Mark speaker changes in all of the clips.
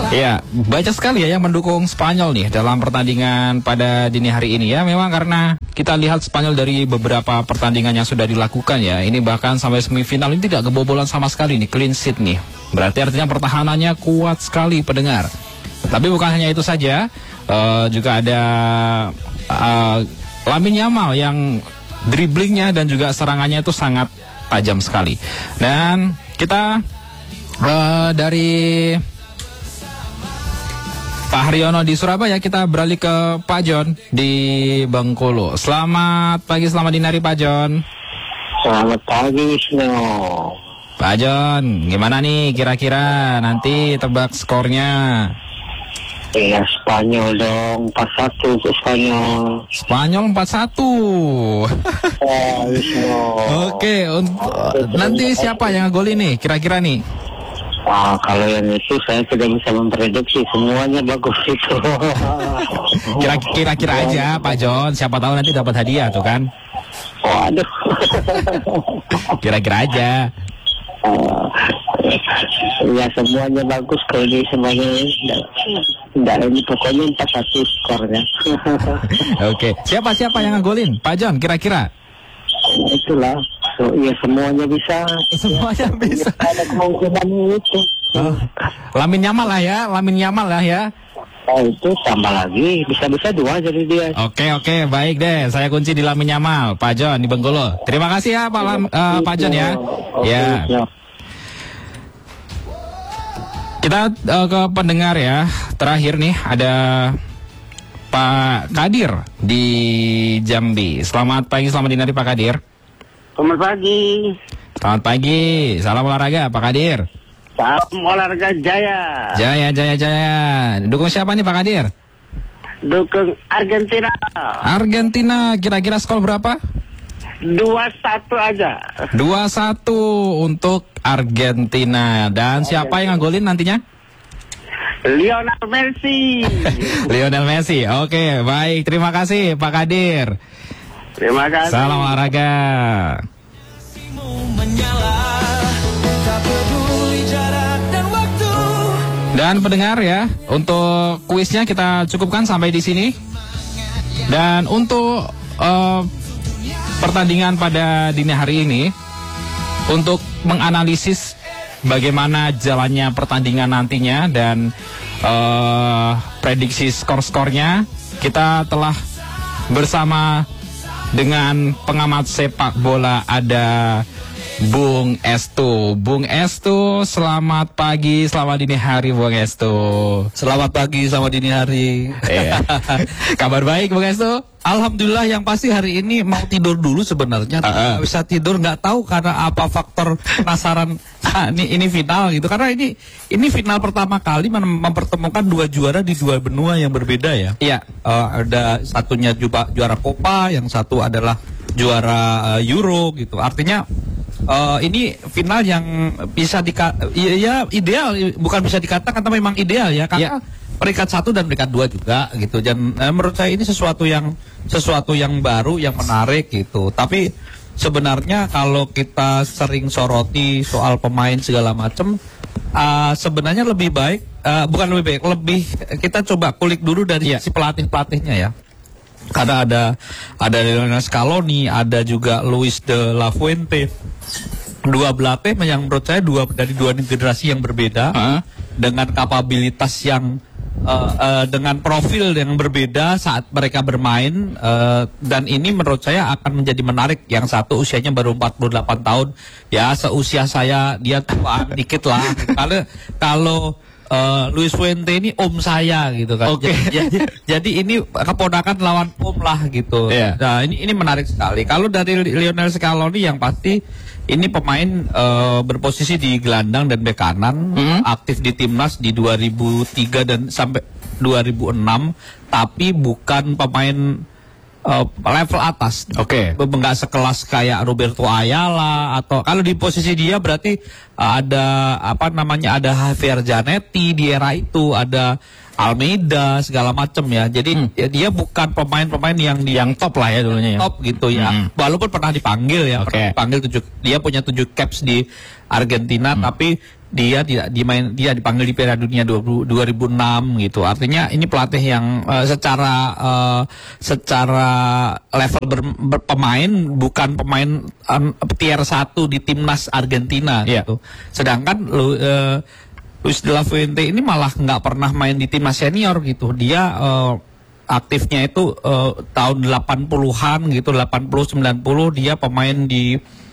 Speaker 1: Ya, banyak sekali ya yang mendukung Spanyol nih dalam pertandingan pada dini hari ini ya. Memang karena kita lihat Spanyol dari beberapa pertandingan yang sudah dilakukan ya. Ini bahkan sampai semifinal ini tidak kebobolan sama sekali nih, clean sheet nih. Berarti artinya pertahanannya kuat sekali pendengar. Tapi bukan hanya itu saja, juga ada Lamine Yamal yang dribblingnya dan juga serangannya itu sangat tajam sekali. Dan kita dari Pak Haryono di Surabaya, kita beralih ke Pak John di Bengkulu. Selamat pagi, selamat dini hari Pak John.
Speaker 2: Selamat pagi, Wisnu.
Speaker 1: Pak John, gimana nih kira-kira nanti tebak skornya?
Speaker 2: Ya, Spanyol dong, 4-1 untuk Spanyol.
Speaker 1: Spanyol 4-1.
Speaker 2: Wisnu.
Speaker 1: Oke, nanti siapa yang ngegolin nih kira-kira nih?
Speaker 2: Wah, kalau yang itu saya tidak bisa memprediksi, semuanya bagus itu.
Speaker 1: Kira-kira aja Pak John, siapa tahu nanti dapat hadiah tuh kan.
Speaker 2: Waduh.
Speaker 1: Kira-kira aja.
Speaker 2: Ya, semuanya bagus, kalau ini semuanya enggak, ini pokoknya 4-1 skornya.
Speaker 1: Oke, siapa yang ngegolin Pak John kira-kira?
Speaker 2: Itulah. So, ya semuanya bisa.
Speaker 1: Semuanya bisa.
Speaker 2: Ada kemungkinan itu.
Speaker 1: Lamine Yamal lah ya.
Speaker 2: Oh, itu tambah lagi, bisa-bisa 2 jadi dia.
Speaker 1: Oke, baik deh. Saya kunci di Lamine Yamal, Pak John di Bengkulu. Terima kasih ya Pak John ya. Ya. Kita ke pendengar ya. Terakhir nih ada Pak Kadir di Jambi. Selamat pagi, selamat dini hari Pak Kadir.
Speaker 2: Selamat pagi.
Speaker 1: Selamat pagi. Salam olahraga Pak Kadir.
Speaker 2: Salam olahraga Jaya.
Speaker 1: Jaya. Dukung siapa nih Pak Kadir?
Speaker 2: Dukung Argentina.
Speaker 1: Argentina, kira-kira skor berapa?
Speaker 2: 2-1 aja.
Speaker 1: 2-1 untuk Argentina. Dan siapa yang ngegolin nantinya?
Speaker 2: Lionel Messi.
Speaker 1: Lionel Messi. Oke, baik. Terima kasih Pak Kadir.
Speaker 2: Terima kasih.
Speaker 1: Salam olahraga. Dan pendengar ya, untuk kuisnya kita cukupkan sampai di sini. Dan untuk pertandingan pada dini hari ini, untuk menganalisis bagaimana jalannya pertandingan nantinya dan prediksi skor-skornya, kita telah bersama dengan pengamat sepak bola, ada Bung Estu. Bung Estu, selamat pagi, selamat dini hari Bung Estu.
Speaker 3: Selamat pagi, selamat dini hari.
Speaker 1: Kabar baik Bung Estu?
Speaker 3: Alhamdulillah, yang pasti hari ini mau tidur dulu sebenarnya. Nggak bisa tidur, nggak tahu karena apa faktor penasaran. Ini final gitu, karena ini final pertama kali mempertemukan 2 juara di 2 benua yang berbeda ya.
Speaker 1: Iya.
Speaker 3: Ada satunya juara Copa, yang satu adalah juara Euro gitu. Artinya ini final yang bisa ideal, bukan bisa dikatakan tapi memang ideal ya, karena peringkat 1 dan peringkat 2 juga gitu. Dan menurut saya ini sesuatu yang baru, yang menarik gitu. Tapi sebenarnya kalau kita sering soroti soal pemain segala macam, sebenarnya lebih baik, lebih kita coba kulik dulu dari si pelatihnya ya. Karena ada Lionel Scaloni, ada juga Luis de la Fuente. 2 pelatih yang menurut saya dari 2 generasi yang berbeda, dengan kapabilitas yang dengan profil yang berbeda saat mereka bermain, dan ini menurut saya akan menjadi menarik. Yang satu usianya baru 48 tahun, ya seusia saya, dia tua dikit lah. Kalau Luis Fuente ini om saya gitu kan. Jadi ini keponakan lawan om lah gitu. Nah, ini menarik sekali. Kalau dari Lionel Scaloni, yang pasti ini pemain berposisi di gelandang dan bek kanan, aktif di timnas di 2003 dan sampai 2006, tapi bukan pemain level atas. Enggak sekelas kayak Roberto Ayala, atau kalau di posisi dia berarti ada ada Javier Zanetti di era itu, ada Almeida segala macam ya. Jadi dia bukan pemain-pemain yang top lah ya dulunya ya. Top gitu ya. Walaupun pernah dipanggil ya, dia punya 7 caps di Argentina, tapi dia dipanggil di Piala Dunia 2006 gitu. Artinya ini pelatih yang secara level berpemain bukan pemain tier 1 di timnas Argentina gitu. Sedangkan Luis de la Fuente ini malah nggak pernah main di timnas senior gitu. Dia aktifnya itu tahun 80-an gitu, 80-90 dia pemain di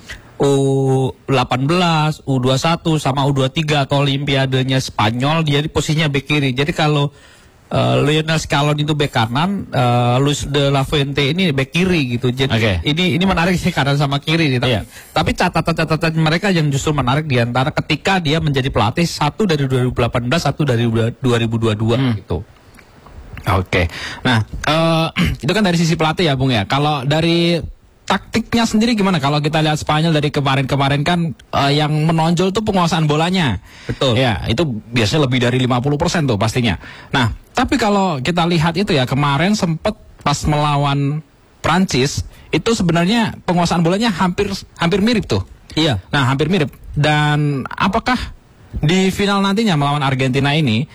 Speaker 3: U18, U21 sama U23 atau Olimpiadenya Spanyol, dia di posisinya bek kiri. Jadi kalau Lionel Scaloni itu bek kanan, Luis de la Fuente ini bek kiri gitu. Jadi ini menarik sih kanan sama kiri nih. Tapi catatan-catatan mereka yang justru menarik diantara ketika dia menjadi pelatih, satu dari 2018, satu dari 2022 gitu.
Speaker 1: Nah, itu kan dari sisi pelatih ya, Bung ya. Kalau dari taktiknya sendiri gimana? Kalau kita lihat Spanyol dari kemarin-kemarin kan yang menonjol tuh penguasaan bolanya.
Speaker 3: Betul.
Speaker 1: Ya, itu biasanya lebih dari 50% tuh pastinya. Nah, tapi kalau kita lihat itu ya, kemarin sempat pas melawan Prancis, itu sebenarnya penguasaan bolanya hampir mirip tuh.
Speaker 3: Iya.
Speaker 1: Nah, hampir mirip. Dan apakah di final nantinya melawan Argentina ini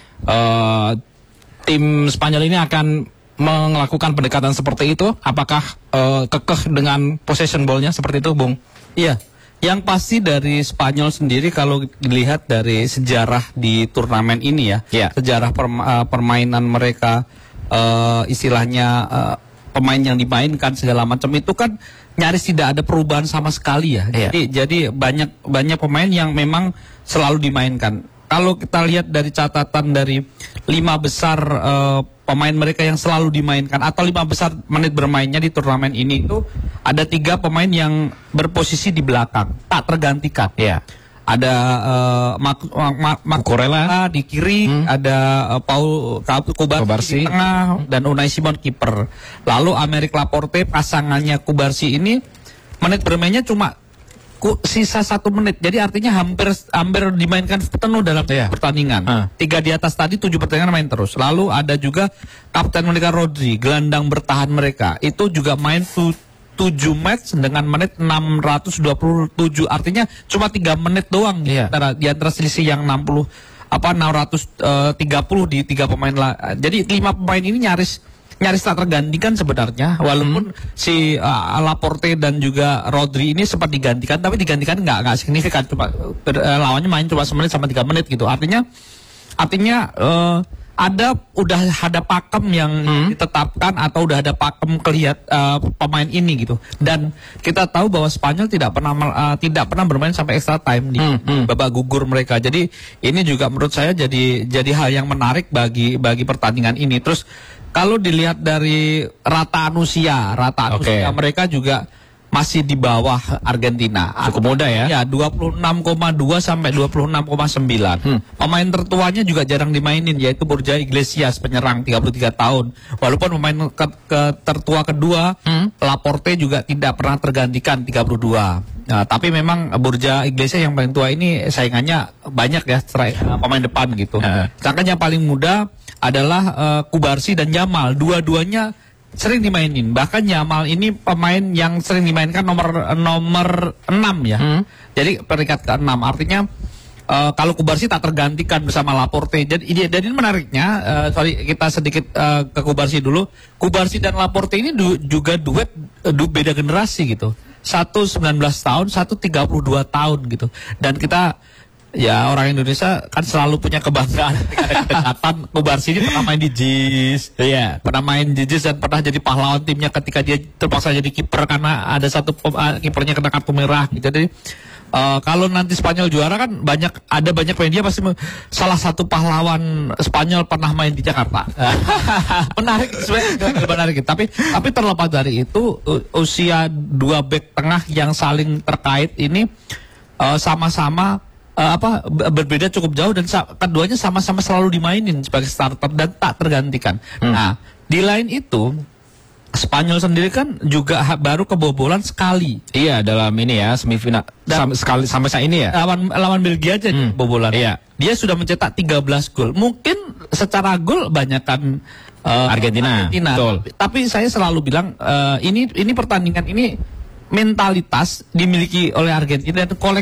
Speaker 1: tim Spanyol ini akan melakukan pendekatan seperti itu? Apakah kekeh dengan possession ball-nya seperti itu, Bung?
Speaker 3: Iya, yang pasti dari Spanyol sendiri kalau dilihat dari sejarah di turnamen ini ya, sejarah permainan mereka, istilahnya pemain yang dimainkan segala macam itu kan nyaris tidak ada perubahan sama sekali ya. Jadi banyak pemain yang memang selalu dimainkan. Kalau kita lihat dari catatan dari 5 besar pemain mereka yang selalu dimainkan atau 5 besar menit bermainnya di turnamen ini itu ada 3 pemain yang berposisi di belakang, tak tergantikan. Ada
Speaker 1: Cucurella
Speaker 3: di kiri, ada Paul Kubarsi di tengah, dan Unai Simon kiper. Lalu Aymeric Laporte pasangannya Kubarsi ini menit bermainnya cuma sisa 1 menit, jadi artinya hampir dimainkan penuh dalam pertandingan. 3 di atas tadi 7 pertandingan main terus. Lalu ada juga kapten mereka Rodri, gelandang bertahan mereka, itu juga main 7 match dengan menit 627. Artinya cuma 3 menit doang di antara selisih yang 630 di 3 pemain lah. Jadi 5 pemain ini nyaris tak tergantikan sebenarnya, walaupun si Laporte dan juga Rodri ini sempat digantikan, tapi digantikan nggak signifikan, cuma lawannya main cuma 1 menit sama 3 menit gitu. Artinya udah ada pakem yang ditetapkan atau udah ada pakem pemain ini gitu. Dan kita tahu bahwa Spanyol tidak pernah bermain sampai extra time di babak gugur mereka. Jadi ini juga menurut saya jadi hal yang menarik bagi pertandingan ini. Terus kalau dilihat dari rataan usia mereka juga masih di bawah Argentina.
Speaker 1: Cukup muda ya?
Speaker 3: Ya, 26,2 sampai 26,9. Pemain tertuanya juga jarang dimainin, yaitu Borja Iglesias, penyerang 33 tahun. Walaupun pemain tertua kedua, Laporte juga tidak pernah tergantikan 32. Nah, tapi memang Borja Iglesias yang paling tua ini saingannya banyak ya, pemain depan gitu. Sedangkan yang paling muda adalah Kubarsi dan Yamal. Dua-duanya sering dimainin. Bahkan Yamal ini pemain yang sering dimainkan nomor 6 ya. Jadi peringkat ke-6. Artinya kalau Kubarsi tak tergantikan bersama Laporte. Jadi ini menariknya, kita sedikit ke Kubarsi dulu. Kubarsi dan Laporte ini juga duet beda generasi gitu. Satu 19 tahun, satu 32 tahun gitu. Dan kita ya orang Indonesia kan selalu punya kebanggaan ketika kedekatan. Kubarsi ini pernah main di JIS, pernah main di JIS dan pernah jadi pahlawan timnya ketika dia terpaksa jadi kiper karena ada satu kipernya kena kartu merah gitu. Jadi kalau nanti Spanyol juara kan ada banyak media pasti salah satu pahlawan Spanyol pernah main di Jakarta. Menarik sebenarnya, menarik. Tapi terlepas dari itu, usia 2 bek tengah yang saling terkait ini sama-sama berbeda cukup jauh, dan keduanya sama-sama selalu dimainin sebagai starter dan tak tergantikan. Nah, di lain itu Spanyol sendiri kan juga baru kebobolan sekali.
Speaker 1: Iya, dalam ini ya semifinal sekali sampai saat ini ya.
Speaker 3: Lawan Belgia aja kebobolan.
Speaker 1: Iya.
Speaker 3: Dia sudah mencetak 13 gol. Mungkin secara gol banyakkan Argentina.
Speaker 1: Betul.
Speaker 3: Tapi saya selalu bilang ini pertandingan ini mentalitas dimiliki oleh Argentina dan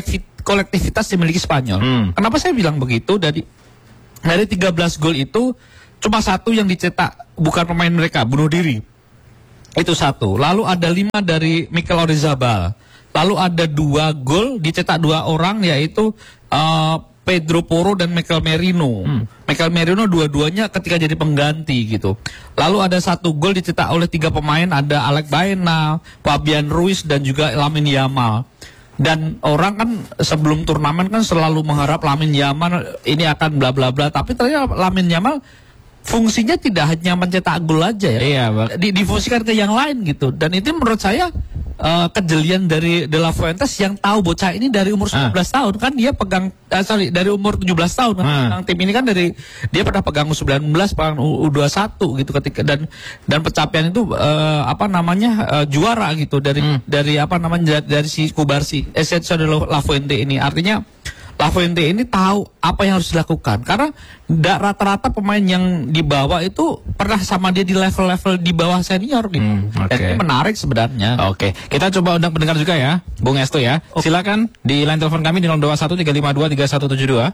Speaker 3: kolektivitas dimiliki Spanyol. Kenapa saya bilang begitu? Dari 13 gol itu cuma 1 yang dicetak bukan pemain mereka, bunuh diri. Itu 1. Lalu ada 5 dari Mikel Oyarzabal. Lalu ada 2 gol dicetak 2 orang, yaitu Pedro Porro dan Mikel Merino. Mikel Merino dua-duanya ketika jadi pengganti gitu. Lalu ada 1 gol dicetak oleh 3 pemain, ada Alex Baena, Fabian Ruiz dan juga Lamine Yamal. Dan orang kan sebelum turnamen kan selalu mengharap Lamine Yamal ini akan bla bla bla, tapi ternyata Lamine Yamal fungsinya tidak hanya mencetak gol aja ya.
Speaker 1: Iya,
Speaker 3: difungsikan ke yang lain gitu. Dan itu menurut saya kejelian dari De La Fuentes yang tahu bocah ini dari umur 19 tahun kan dia pegang dari umur 17 tahun kan tim ini kan dia pernah pegang U19, pegang U21 gitu ketika dan pencapaian itu juara gitu dari si Kubarsi Esencio De La Fuente ini. Artinya La Fuente ini tahu apa yang harus dilakukan karena rata-rata pemain yang dibawa itu pernah sama dia di level-level di bawah senior gitu. Dan ini menarik sebenarnya.
Speaker 1: Oke, kita coba undang pendengar juga ya, Bung Esto ya. Silakan di line telepon kami di 0213523172,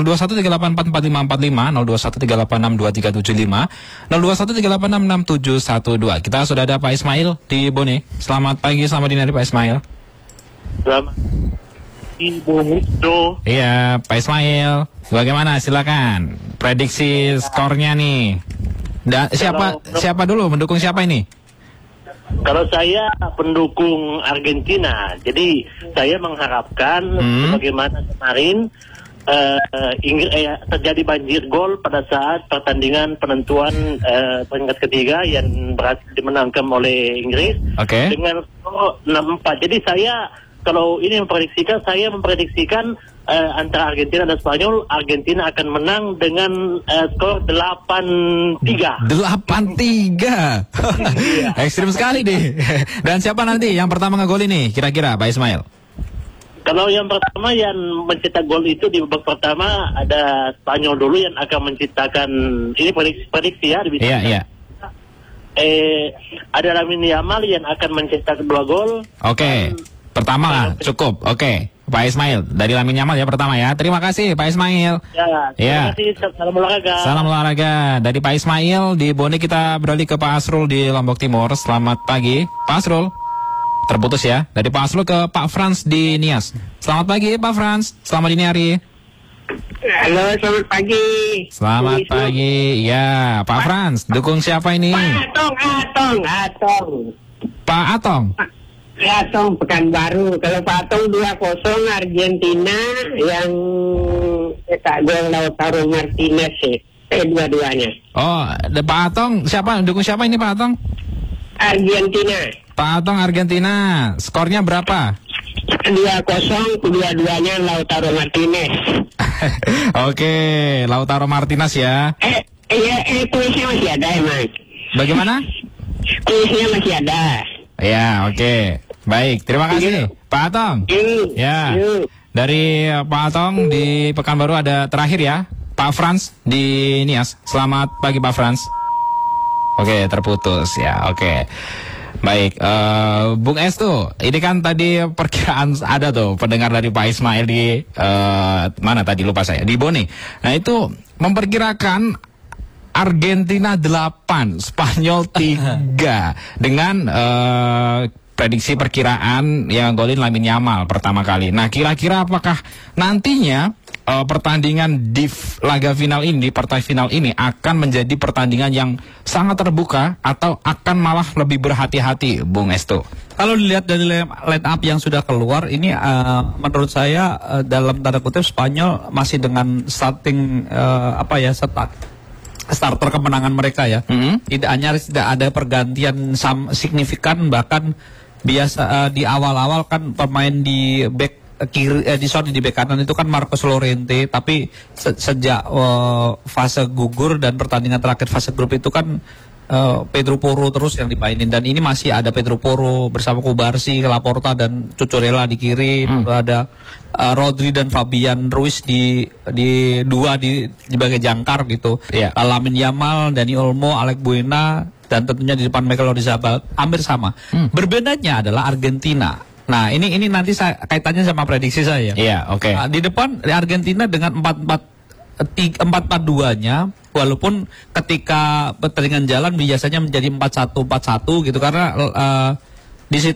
Speaker 1: 0213844545, 0213862375, 0213866712. Kita sudah ada Pak Ismail di Bone. Selamat pagi, selamat dini hari Pak Ismail.
Speaker 2: Selamat Ibu Musto.
Speaker 1: Iya, Pak Ismail. Bagaimana? Silakan. Prediksi skornya nih. Siapa dulu? Mendukung siapa ini?
Speaker 2: Kalau saya pendukung Argentina, jadi saya mengharapkan bagaimana kemarin terjadi banjir gol pada saat pertandingan penentuan peringkat ketiga yang berhasil dimenangkan oleh Inggris dengan skor 6-4. Jadi kalau ini memprediksikan antara Argentina dan Spanyol, Argentina akan menang dengan skor 8-3.
Speaker 1: 8-3. Ekstrim sekali deh. Dan siapa nanti yang pertama ngegol ini kira-kira Pak Ismail?
Speaker 2: Kalau yang pertama yang mencetak gol itu di babak pertama ada Spanyol dulu yang akan menciptakan, ini prediksi ya.
Speaker 1: Iya.
Speaker 2: Ada Lamine Yamal yang akan mencetak 2 gol.
Speaker 1: Oke. Pertama lah, cukup. Oke. Pak Ismail, dari Lamine Yamal ya pertama ya. Terima kasih Pak Ismail.
Speaker 2: Terima kasih. Salam olahraga.
Speaker 1: Salam olahraga. Dari Pak Ismail di Bone kita beralih ke Pak Asrul di Lombok Timur. Selamat pagi, Pak Asrul. Terputus ya. Dari Pak Asrul ke Pak Frans di Nias. Selamat pagi Pak Frans. Selamat dini hari.
Speaker 4: Halo, selamat pagi.
Speaker 1: Selamat pagi. Ya, Pak Frans, dukung siapa ini?
Speaker 4: Atong.
Speaker 1: Pak Atong.
Speaker 4: Atong Pekanbaru. Kalau Pak Atong 2-0 Argentina yang cetak gol Lautaro Martinez dua-duanya.
Speaker 1: Oh, Pak Atong siapa? Dukung siapa ini Pak Atong?
Speaker 4: Argentina.
Speaker 1: Pak Atong Argentina. Skornya berapa?
Speaker 4: 2-0, dua-duanya Lautaro Martinez.
Speaker 1: Oke, Lautaro Martinez ya.
Speaker 4: Kuisnya masih ada emang.
Speaker 1: Bagaimana?
Speaker 4: Kuisnya masih ada.
Speaker 1: Ya, oke. Baik, terima kasih Pak Atong. Ya. Dari Pak Atong di Pekanbaru ada terakhir ya, Pak Frans di Nias. Selamat pagi Pak Frans. Oke, terputus ya. Oke. Baik, Bung Estu, ini kan tadi perkiraan ada tuh pendengar dari Pak Ismail di mana tadi lupa saya, di Bone. Nah, itu memperkirakan Argentina 8, Spanyol 3 dengan prediksi perkiraan yang golin Lamine Yamal pertama kali. Nah, kira-kira apakah nantinya pertandingan di laga final ini, partai final ini akan menjadi pertandingan yang sangat terbuka atau akan malah lebih berhati-hati, Bung Esto?
Speaker 3: Kalau dilihat dari line up yang sudah keluar, ini menurut saya dalam tanda kutip Spanyol masih dengan starting starter kemenangan mereka ya. Tidak ada pergantian signifikan, bahkan biasa di awal-awal kan pemain di back kiri di back kanan itu kan Marcos Llorente, tapi sejak fase gugur dan pertandingan terakhir fase grup itu kan Pedro Porro terus yang dimainin, dan ini masih ada Pedro Porro bersama Kubarsi, Laporta dan Cucurella di kiri, ada Rodri dan Fabian Ruiz di bagian jangkar gitu. Lamine Yamal, Dani Olmo, Alex Baena, dan tentunya di depan Mikel Oyarzabal hampir sama. Berbedanya adalah Argentina. Nah, ini nanti kaitannya sama prediksi saya.
Speaker 1: Iya, oke.
Speaker 3: Nah, di depan Argentina dengan 4-4-2-nya, walaupun ketika pertandingan jalan biasanya menjadi 4-1-4-1 gitu, karena